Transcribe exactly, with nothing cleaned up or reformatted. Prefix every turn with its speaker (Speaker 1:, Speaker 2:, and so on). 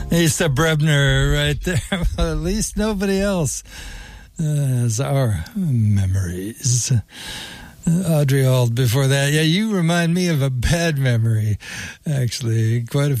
Speaker 1: Asa Brebner right there. Well, at least nobody else uh, has our memories. Uh, Audrey Auld before that. Yeah, you remind me of a bad memory, actually. Quite a